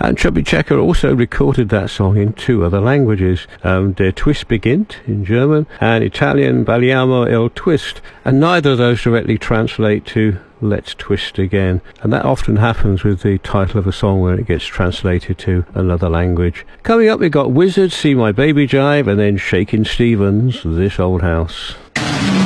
And Chubby Checker also recorded that song in 2 other languages, Der Twist beginnt in German and Italian Balliamo il Twist, and neither of those directly translate to Let's Twist Again, and that often happens with the title of a song when it gets translated to another language. Coming up, we've got Wizard, See My Baby Jive, and then Shakin' Stevens, This Old House.